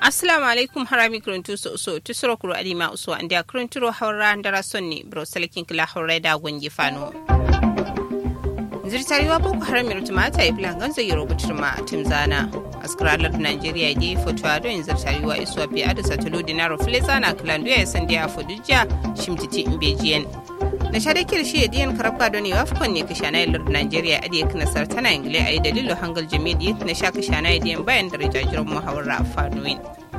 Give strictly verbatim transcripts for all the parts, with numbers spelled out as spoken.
Assalamu alaikum harami kuruntu so so tusuro kuro adima uso andia kurunturo hawra ndara sonni bro selekin kila hawra da gongi fano. Nziri wa boko harami rutumata ibla ganzo yorobu turma timzana. Askralar Nigeria di fotuado nziri wa iswa bi adasa tulu dinaro flezana klandu ya sandia foduja shimtiti imbejiyen. Na shade kirshi ya diyan karabka doni wafkon ne kishana ya lord Nigeria adiya kana sartana ingile a yi dalilu hangal jami'i na sha kishana ya diyan bayan da rijajiran muhawara fanuwin.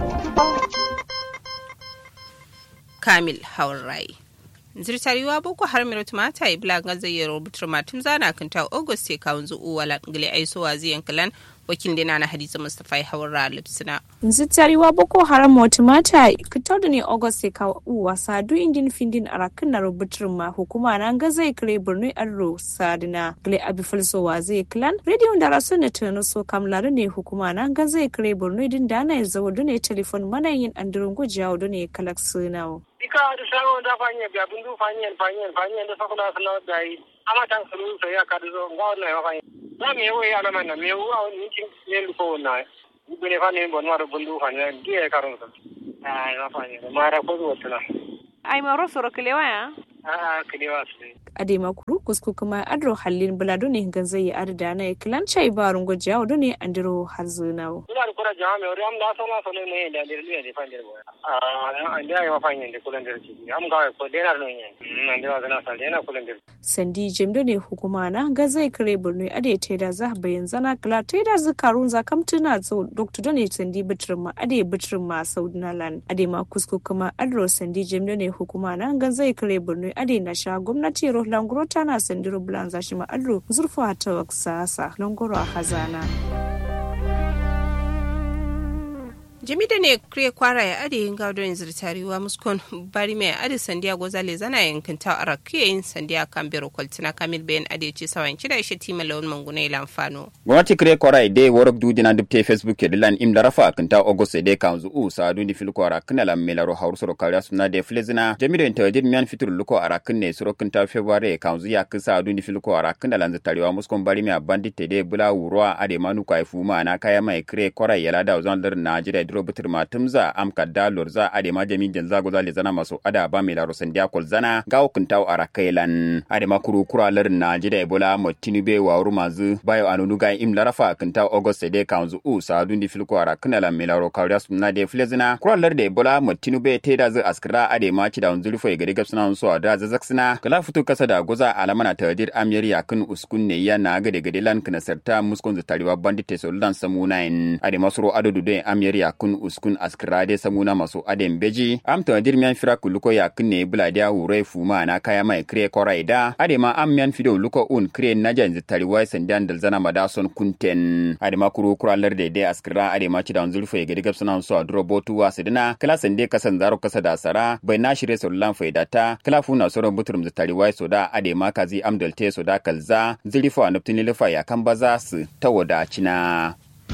Kamil Haurai Zirtariwa boko har mirotu mata yi blagan zai yi rubutar matun zana kan ta August ya kawun zu'u wala ingile a yi so waziyan kalan wakil dina na Hadiza Mustapha Haura Lipsina. Zitariwa boko haram wata mata kitar da ne August ya kawo uwa sadu indin findin arakin na rubutar ma hukuma na ga zai kare Borno Arro Sadina gle abi falsowa zai clan radio da raso ne tano so kamlaru ne hukuma na ga zai kare Borno din da na zawo ne telefon mana yin andirin gujiyawo da ne kalak sunawo. Ika da shawo da fanya ga bundu fanya fanya fanya da sakuna suna da yi ama tan sulu sai aka da zo ga wannan fanya. Na me wai ana mana me wa ni kin ne ko na ibne fa ne bon maro bundu fanya die karon sa ah na fanya mara ko wotna ai maro soro kilewa ya ah kilewa sai ade makuru kusku kuma adro hallin bulado ne ganzai arda na klan chai barun gojiya do ne andiro harzunawo ina ko da jama me am da so na so ne ne da dirli ne fanya ah anda ai fanya ne kulan dirci am ga ko dena no ne ande wa na sa dena kulan dirci sandi jemdo ne hukuma na ga zai kare Borno ade teda za bayan zana kala teda zakarun za kamtuna zo doctor done sandi bitrin ma ade bitrin ma Saudinaland ade ma kusku kuma adro sandi jemdo ne hukuma na ga zai kare Borno ade na sha gwamnati ro langoro tana sandiro bulan za shi ma adro zurfa ta waksasa langoro a hazana Jami'da ne kure kwara ya ade yin gado yin zirtariwa muskon bari mai ade sandiya gozale zana yankin ta arakiya yin sandiya kan bero kwaltina kamil bayan ade ce sawan kida ishe tima lawan manguna ila amfano. Gwamnati kure kwara ya dai warok dudi na dubte Facebook ya dilan im larafa kan ta August dai kan zu sa duni fil kwara kana lam melaro hauru soro kariya suna da flezina jami'da intadir miyan fitur luko arakin ne soro kan ta February kan zu ya kisa duni fil kwara kana lan zirtariwa muskon bari mai bandit dai bula wurwa ade manu kai fuma na kaya mai kure kwara ya lada zan lar Najeriya robutur matumza amka dalor za ade majami janza goza le zana maso ada ba me laro sandia kol zana gawo kuntaw arakailan ade makuru kuralar Najeriya Ebola motinube wa rumazu bayo anunu ga im larafa kuntaw August de kanzu u sadu ndi filko araknala me laro kawrias na de flezina kuralar de Ebola motinube teda zu askra ade maci da unzuri fo gade gapsuna so ada zazaksina kala futu kasa da goza alamana tadir amyari yakun uskunne ya na gade gade lan kana sarta muskon tariwa bandite so lan samuna in ade masro adodu de amyari yakun uskun askrade samuna maso adem beji am to dirmian fira kuluko ya kunne buladia wure fuma na kaya mai kre koraida adema ammian fido luko un kre najan zitari wai sandan dalzana madason kunten adema kuru kuralar de de askra adema ci da zulfo ya gadiga sunan so adrobotu wasidina kala sande kasan zaro kasa da sara bai na shire sollan faidata kala funa soron buturum zitari wai soda adema kazi amdalte soda kalza zilifo anabtini lifa ya kambaza su tawoda cina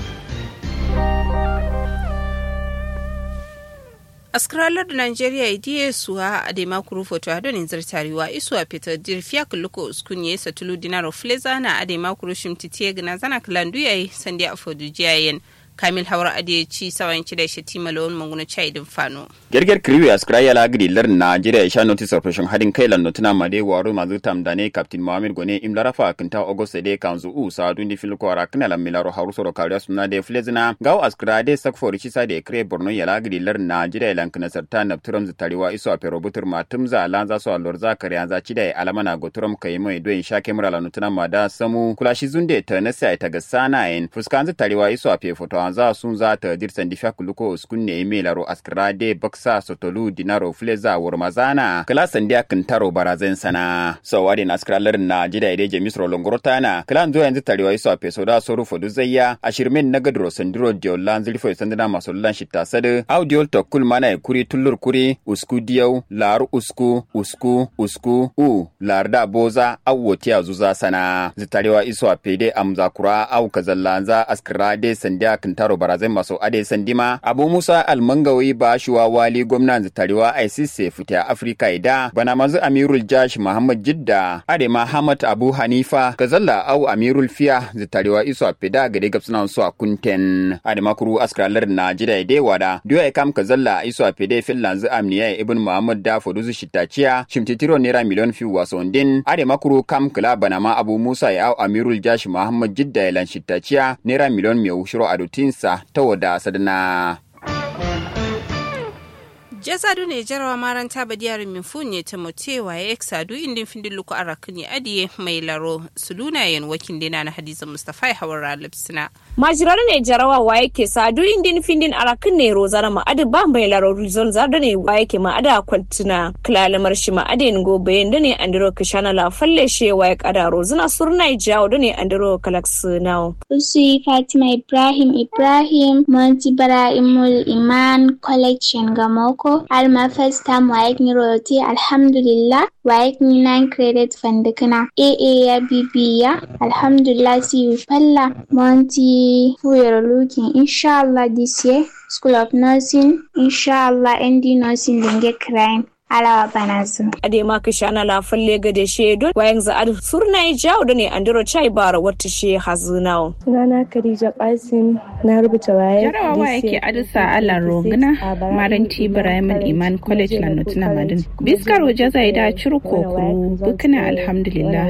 Askralar da Nigeria idiye suwa a dema kuru foto a donin zartariwa isuwa Peter Dirfiya kulluko uskunye satulu dinaro fleza na a dema kuru shimtitiye gina zana kalandu yayi sandi a fodu jiyayen. Kamil Hawar Ade ci sawan ci da shi timalon manguna chai din fano. Gerger kriwi askraya la gidi lar Nigeria sha notice operation hadin kai lan notuna made waru mazu tam dane Captain Mohammed Gone im larafa kinta August de kanzu u sa dundi fil ko ara kana lam milaro haru soro kariya sunna de flezina gaw askra de sak for ci sa de kre Borno ya la gidi lar Nigeria lan kana sarta na turam zu tariwa iso a perobutur matumza lanza so lorza kariya za ci da alamana goturam kai mai doin sha kemra lan notuna mada samu kulashi zunde ta nasa ta gasana en fuskanzu tariwa iso a pe foto za sun za ta dirsan difa kuluko uskunne emelaro askrade baksa sotolu dinaro fleza warmazana kala sandia kintaro barazen sana so wadi na askralar na jida ide jemisro longorotana kala nzo yanzu tarewa iso apeso da soru fodu zayya ashirmen nagadro sandiro diolan zilfo sandana masollan shitta sade audio to kul mana kuri tullur kuri usku diyaw lar usku usku usku u larda boza awotiya zuza sana zitarewa iso apede amzakura au kazallanza askrade sandia kintaro barazan maso ade sandima Abu Musa Almangawi ba shuwa wali gwamnan tarewa I C C fita Afrika ida bana mazu Amirul Jash Muhammad Jidda ade Muhammad Abu Hanifa kazalla au Amirul Fiya tarewa iso apida gade gapsuna so akunten ade makuru askralar Najeriya ide wada duya kam kazalla iso apide fillanzu amniya ibn Muhammad da foduzu shitaciya shimtitiro naira miliyon fi wasondin ade makuru kam kala bana ma Abu Musa ya au Amirul Jash Muhammad Jidda ya lan shitaciya naira miliyon mai ushiro adutinsa ta wada sadana. Jasadu ne jarawa maranta badiyar minfunye ta motewa ya eksadu indin findin luku arakuni adiye mai laro sulunayen wakin dina na Hadiza Mustafa ya hawar lipsina. Majirar ne jarawa wa yake sadu indin findin arakun ne rozana ma'adu ba mai laro rizon zarda ne wa yake ma'ada kwantuna kilalamar shi ma'adin gobe da ne andiro kishana la falle shi wa ya kada rozana surna jawo da ne andiro kalaksu nawo. Usi Fatima Ibrahim Ibrahim Monti Bara'imul Iman Collection Gamoko Alma first time waik ni royalty alhamdulillah waik ni nine credit fandikana A A ya B B ya alhamdulillah si you falla Monty we are looking inshallah this year School of Nursing inshallah N D Nursing dinge crime alawa banazu ade ma kishana la falle gade shedo wayan za adu surna jawo da ne andiro chai bara wata she hazunawo sunana Khadija Qasim na rubuta waye jarawa yake adusa ala rongana maranti Ibrahim Iman College la notuna madin biskaro jazaida churko kuru bukana alhamdulillah